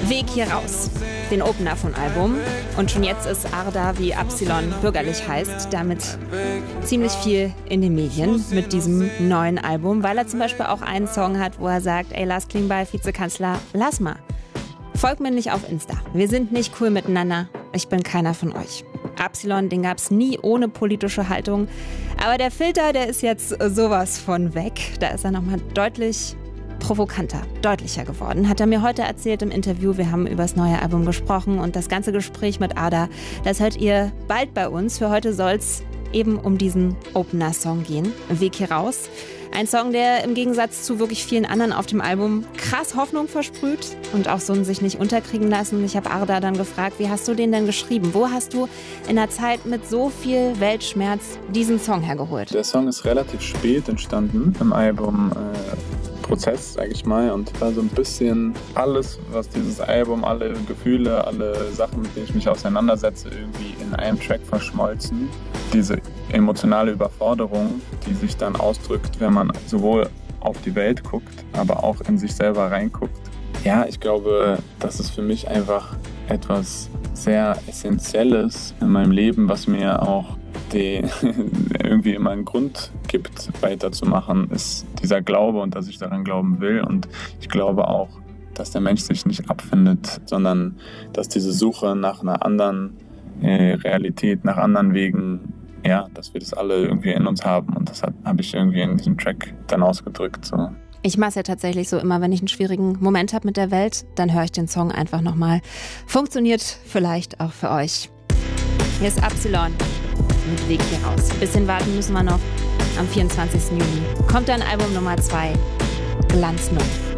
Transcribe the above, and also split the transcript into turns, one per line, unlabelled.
Weg hier raus, den Opener von Album. Und schon jetzt ist Arda, wie Absilon bürgerlich heißt, damit ziemlich viel in den Medien mit diesem neuen Album, weil er zum Beispiel auch einen Song hat, wo er sagt, ey Lars Klingbeil, Vizekanzler, lass mal. Folgt mir nicht auf Insta. Wir sind nicht cool miteinander. Ich bin keiner von euch. Absilon, den gab's nie ohne politische Haltung. Aber der Filter, der ist jetzt sowas von weg. Da ist er nochmal deutlich provokanter, deutlicher geworden. Hat er mir heute erzählt im Interview. Wir haben über das neue Album gesprochen und das ganze Gespräch mit Arda, das hört ihr bald bei uns. Für heute soll's eben um diesen Opener-Song gehen. Weg hier raus. Ein Song, der im Gegensatz zu wirklich vielen anderen auf dem Album krass Hoffnung versprüht und auch so ein sich nicht unterkriegen lassen. Ich habe Arda dann gefragt, wie hast du den denn geschrieben? Wo hast du in einer Zeit mit so viel Weltschmerz diesen Song hergeholt?
Der Song ist relativ spät entstanden im Album Prozess, sag ich mal, und war so ein bisschen alles, was dieses Album, alle Gefühle, alle Sachen, mit denen ich mich auseinandersetze, irgendwie in einem Track verschmolzen. Diese emotionale Überforderung, die sich dann ausdrückt, wenn man sowohl auf die Welt guckt, aber auch in sich selber reinguckt. Ja, ich glaube, das ist für mich einfach etwas sehr Essentielles in meinem Leben, was mir auch irgendwie immer einen Grund gibt, weiterzumachen, ist dieser Glaube und dass ich daran glauben will. Und ich glaube auch, dass der Mensch sich nicht abfindet, sondern dass diese Suche nach einer anderen Realität, nach anderen Wegen, ja, dass wir das alle irgendwie in uns haben. Und das habe ich irgendwie in diesem Track dann ausgedrückt. So.
Ich mache es ja tatsächlich so, immer wenn ich einen schwierigen Moment habe mit der Welt, dann höre ich den Song einfach nochmal. Funktioniert vielleicht auch für euch. Hier ist Absilon mit Weg hier raus. Bisschen warten müssen wir noch. Am 24. Juni kommt dann Album Nummer 2, Glanz 0.